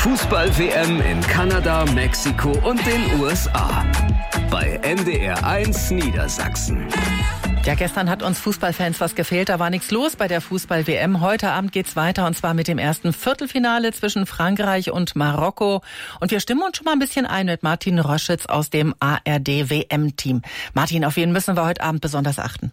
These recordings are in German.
Fußball-WM in Kanada, Mexiko und den USA. Bei NDR1 Niedersachsen. Ja, gestern hat uns Fußballfans was gefehlt. Da war nichts los bei der Fußball-WM. Heute Abend geht's weiter und zwar mit dem ersten Viertelfinale zwischen Frankreich und Marokko. Und wir stimmen uns schon mal ein bisschen ein mit Martin Roschitz aus dem ARD-WM-Team. Martin, auf wen müssen wir heute Abend besonders achten?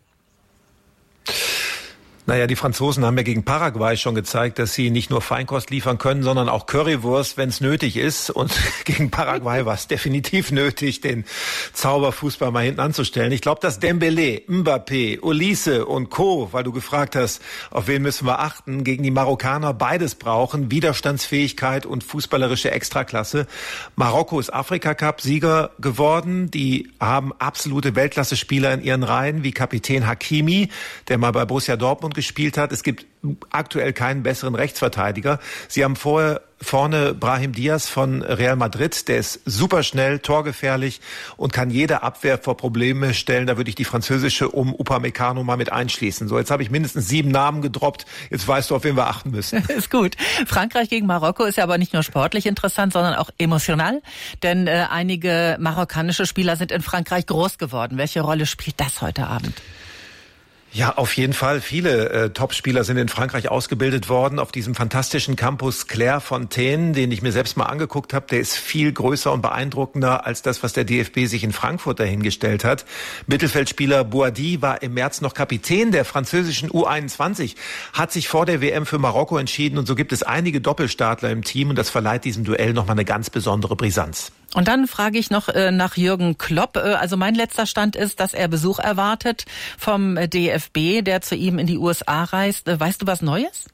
Naja, die Franzosen haben ja gegen Paraguay schon gezeigt, dass sie nicht nur Feinkost liefern können, sondern auch Currywurst, wenn es nötig ist. Und gegen Paraguay war es definitiv nötig, den Zauberfußball mal hinten anzustellen. Ich glaube, dass Dembélé, Mbappé, Olise und Co., weil du gefragt hast, auf wen müssen wir achten, gegen die Marokkaner beides brauchen. Widerstandsfähigkeit und fußballerische Extraklasse. Marokko ist Afrika-Cup-Sieger geworden. Die haben absolute Weltklasse-Spieler in ihren Reihen, wie Kapitän Hakimi, der mal bei Borussia Dortmund gespielt hat. Es gibt aktuell keinen besseren Rechtsverteidiger. Sie haben vorne Brahim Diaz von Real Madrid. Der ist superschnell, torgefährlich und kann jede Abwehr vor Probleme stellen. Da würde ich die französische um Upamecano mal mit einschließen. So, jetzt habe ich mindestens 7 Namen gedroppt. Jetzt weißt du, auf wen wir achten müssen. Ist gut. Frankreich gegen Marokko ist ja aber nicht nur sportlich interessant, sondern auch emotional. Denn einige marokkanische Spieler sind in Frankreich groß geworden. Welche Rolle spielt das heute Abend? Ja, auf jeden Fall. Viele Top-Spieler sind in Frankreich ausgebildet worden auf diesem fantastischen Campus Clairefontaine, den ich mir selbst mal angeguckt habe. Der ist viel größer und beeindruckender als das, was der DFB sich in Frankfurt dahingestellt hat. Mittelfeldspieler Boadi war im März noch Kapitän der französischen U21, hat sich vor der WM für Marokko entschieden und so gibt es einige Doppelstartler im Team und das verleiht diesem Duell nochmal eine ganz besondere Brisanz. Und dann frage ich noch nach Jürgen Klopp. Also mein letzter Stand ist, dass er Besuch erwartet vom DFB, der zu ihm in die USA reist. Weißt du was Neues?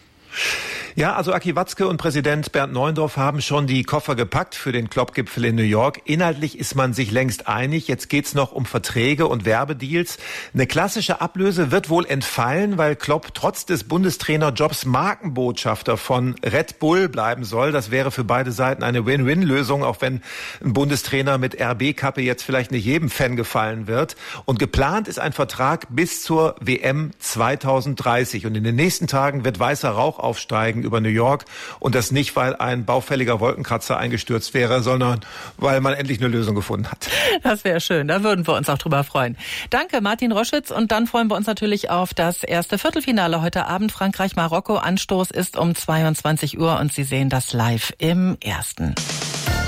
Ja, also Aki Watzke und Präsident Bernd Neuendorf haben schon die Koffer gepackt für den Klopp-Gipfel in New York. Inhaltlich ist man sich längst einig. Jetzt geht's noch um Verträge und Werbedeals. Eine klassische Ablöse wird wohl entfallen, weil Klopp trotz des Bundestrainerjobs Markenbotschafter von Red Bull bleiben soll. Das wäre für beide Seiten eine Win-Win-Lösung, auch wenn ein Bundestrainer mit RB-Kappe jetzt vielleicht nicht jedem Fan gefallen wird. Und geplant ist ein Vertrag bis zur WM 2030. Und in den nächsten Tagen wird weißer Rauch aufsteigen über New York und das nicht, weil ein baufälliger Wolkenkratzer eingestürzt wäre, sondern weil man endlich eine Lösung gefunden hat. Das wäre schön, da würden wir uns auch drüber freuen. Danke, Martin Roschitz, und dann freuen wir uns natürlich auf das erste Viertelfinale heute Abend. Frankreich-Marokko, Anstoß ist um 22 Uhr und Sie sehen das live im Ersten.